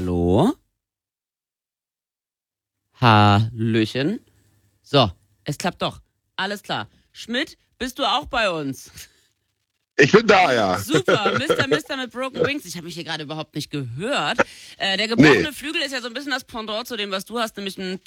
Hallo? Hallöchen? So, es klappt doch. Alles klar. Schmidt, bist du auch bei uns? Ich bin da, ja. Super, Mister mit Broken Wings. Ich habe mich hier gerade überhaupt nicht gehört. Der Nee. gebrochene Flügel ist ja so ein bisschen das Pendant zu dem, was du hast, nämlich ein